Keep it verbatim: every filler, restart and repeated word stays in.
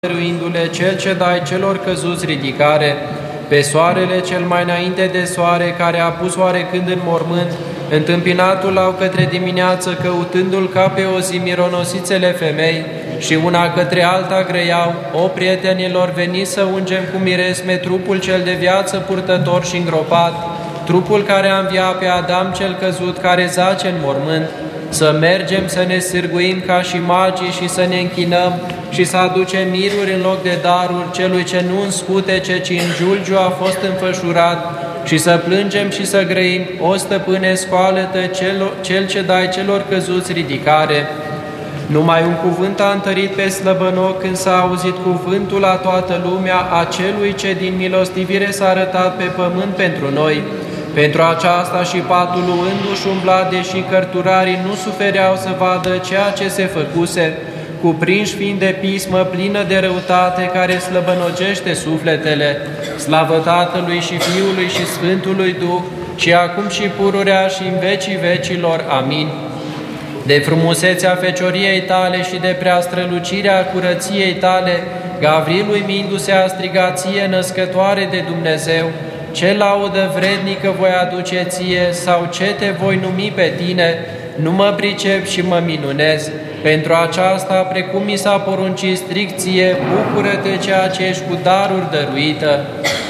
dăruindu-le cel ce dai celor căzuți ridicare, pe soarele cel mai înainte de soare, care a pus oarecând în mormânt, întâmpinatul au către dimineață, căutându-l ca pe o zi mironosițele femei, și una către alta grăiau: o prietenilor, veniți să ungem cu miresme trupul cel de viață purtător și îngropat, trupul care a înviat pe Adam cel căzut, care zace în mormânt, să mergem să ne sârguim ca și magii și să ne închinăm și să aducem miruri în loc de daruri celui ce nu în scutece, ci în giulgiu a fost înfășurat, și să plângem și să grăim: o stăpâne, scoală-te, cel, cel ce dai celor căzuți ridicare. Numai un cuvânt a întărit pe slăbănoc când s-a auzit cuvântul la toată lumea a celui ce din milostivire s-a arătat pe pământ pentru noi. Pentru aceasta și patul luându-și umbla, deși cărturarii nu sufereau să vadă ceea ce se făcuse, cuprinși fiind de pismă plină de răutate care slăbănogește sufletele. Slavă Tatălui și Fiului și Sfântului Duh, și acum și pururea și în vecii vecilor. Amin. De frumusețea fecioriei tale și de prea strălucirea curăției tale, Gavril, uimindu-se, a strigat ție, născătoare de Dumnezeu: ce laudă vrednică voi aduce ție, sau ce te voi numi pe tine? Nu mă pricep și mă minunez. Pentru aceasta, precum mi s-a poruncit strict ție, bucură-te ceea ce ești cu daruri dăruită.